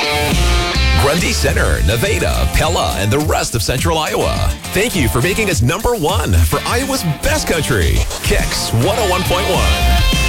Grundy Center, Nevada, Pella, and the rest of Central Iowa. Thank you for making us #1 for Iowa's best country. Kicks 101.1.